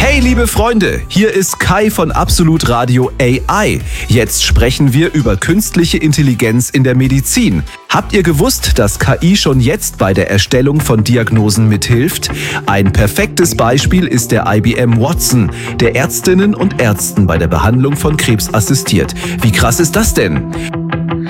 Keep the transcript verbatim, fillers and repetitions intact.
Hey liebe Freunde, hier ist Kai von Absolut Radio A I. Jetzt sprechen wir über künstliche Intelligenz in der Medizin. Habt ihr gewusst, dass K I schon jetzt bei der Erstellung von Diagnosen mithilft? Ein perfektes Beispiel ist der I B M Watson, der Ärztinnen und Ärzten bei der Behandlung von Krebs assistiert. Wie krass ist das denn?